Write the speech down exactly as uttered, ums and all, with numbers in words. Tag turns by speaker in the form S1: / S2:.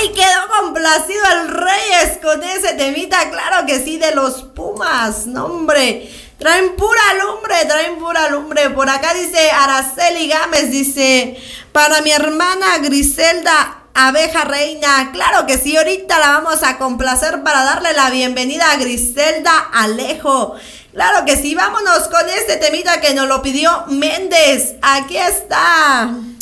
S1: Ay, quedó complacido el Reyes con ese temita, claro que sí, de los Pumas, no hombre, traen pura lumbre, traen pura lumbre. Por acá dice Araceli Gámez, dice, para mi hermana Griselda Abeja Reina, claro que sí, ahorita la vamos a complacer para darle la bienvenida a Griselda Alejo. Claro que sí, vámonos con este temita que nos lo pidió Méndez, aquí está.